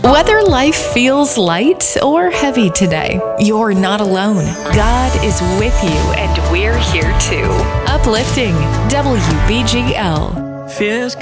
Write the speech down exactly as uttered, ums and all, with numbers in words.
Whether life feels light or heavy today, you're not alone. God is with you, and we're here too. Uplifting W B G L. Fears